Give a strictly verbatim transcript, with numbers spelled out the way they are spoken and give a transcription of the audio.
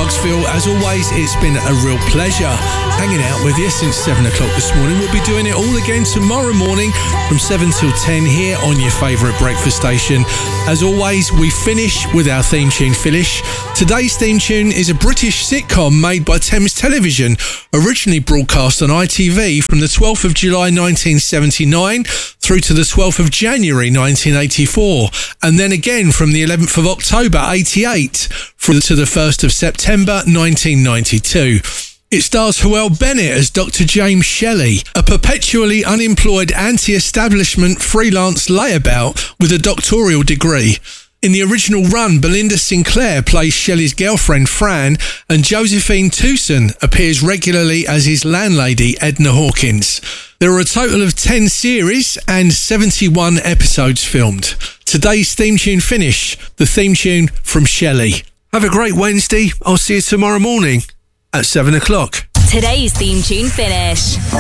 Clarksville. As always, it's been a real pleasure hanging out with you since seven o'clock this morning. We'll be doing it all again tomorrow morning from seven till ten here on your favourite breakfast station. As always, we finish with our theme tune finish. Today's theme tune is a British sitcom made by Thames Television, originally broadcast on I T V from the twelfth of July nineteen seventy-nine through to the twelfth of January nineteen eighty-four, and then again from the eleventh of October eighty-eight through to the first of September nineteen ninety-two. It stars Hywel Bennett as Doctor James Shelley, a perpetually unemployed anti-establishment freelance layabout with a doctoral degree. In the original run, Belinda Sinclair plays Shelley's girlfriend Fran, and Josephine Tewson appears regularly as his landlady Edna Hawkins. There are a total of ten series and seventy-one episodes filmed. Today's theme tune finish, the theme tune from Shelley. Have a great Wednesday. I'll see you tomorrow morning at seven o'clock. Today's theme tune finish.